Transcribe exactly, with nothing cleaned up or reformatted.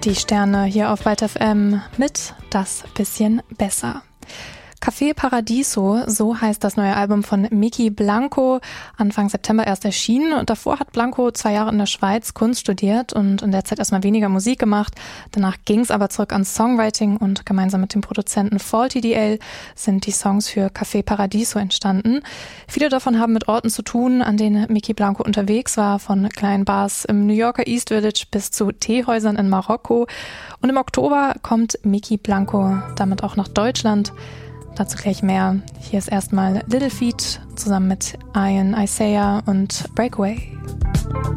Die Sterne hier auf Byte F M mit Das bisschen besser. Café Paradiso, so heißt das neue Album von Miki Blanco, Anfang September erst erschienen. Und davor hat Blanco zwei Jahre in der Schweiz Kunst studiert und in der Zeit erstmal weniger Musik gemacht. Danach ging es aber zurück ans Songwriting und gemeinsam mit dem Produzenten Faulty D L sind die Songs für Café Paradiso entstanden. Viele davon haben mit Orten zu tun, an denen Miki Blanco unterwegs war, von kleinen Bars im New Yorker East Village bis zu Teehäusern in Marokko. Und im Oktober kommt Miki Blanco damit auch nach Deutschland. Dazu gleich mehr. Hier ist erstmal Little Feat zusammen mit Ian Isaiah und Breakaway.